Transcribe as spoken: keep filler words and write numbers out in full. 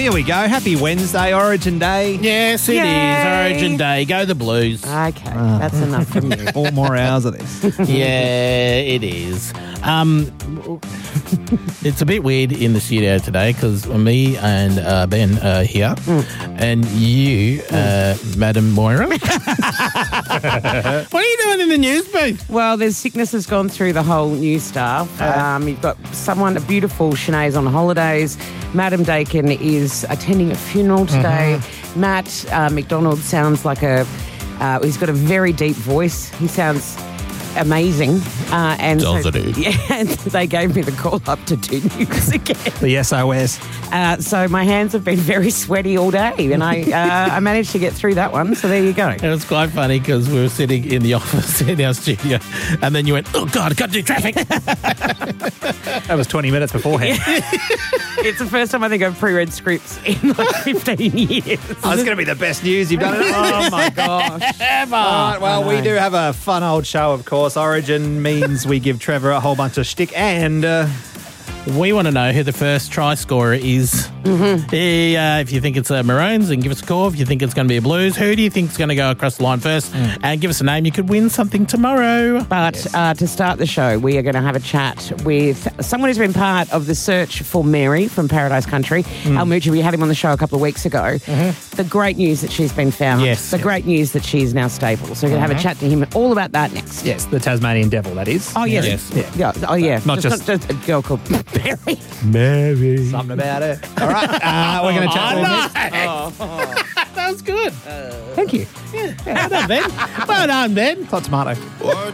here we go. Happy Wednesday, Origin Day. Yes, it Yay. is. Origin Day. Go the Blues. Okay, that's enough from you. Four more hours of this. Yeah, it is. Um, it's a bit weird in the studio today because me and uh, Ben are here, Mm. and you, uh, Madam Moira. What are you doing in the news booth? Well, there's sickness has gone through the whole new staff. Um, you've got someone, a beautiful Sinead's on holidays. Madam Dakin is attending a funeral today. Mm-hmm. Matt uh, McDonald sounds like a, uh, he's got a very deep voice. He sounds amazing. Uh, and Does so, it? Yeah, and they gave me the call up to do news again. The S O S. Uh, so my hands have been very sweaty all day, and I uh, I managed to get through that one. So there you go. And it's quite funny because we were sitting in the office in our studio, and then you went, "Oh God, I've got to do traffic." That was twenty minutes beforehand. It's the first time I think I've pre-read scripts in like fifteen years. Oh, it's going to be the best news you've done. It. Oh my gosh. Ever. All right, well, I we know. do have a fun old show, of course. Origin means we give Trevor a whole bunch of shtick and... Uh, We want to know who the first try scorer is. Mm-hmm. Uh, if you think it's uh, Maroons, then give us a call. If you think it's going to be a Blues, who do you think is going to go across the line first? Mm. And give us a name. You could win something tomorrow. But Yes. uh, to start the show, we are going to have a chat with someone who's been part of the search for Mary from Paradise Country. Mm. Al Mucci, we had him on the show a couple of weeks ago. Mm-hmm. The great news that she's been found. Yes, The yes. great news that she's now stable. So we're going to have a chat to him all about that next. yes, the Tasmanian Devil, that is. Oh, yes. Yes. Yeah. Oh, yeah. Not just- not just a girl called Mary. Mary. Something about it. All right, uh, we're going to chat Oh, with nice. That was good. Thank you. Well done, Ben. Well done, Ben. Hot tomato. What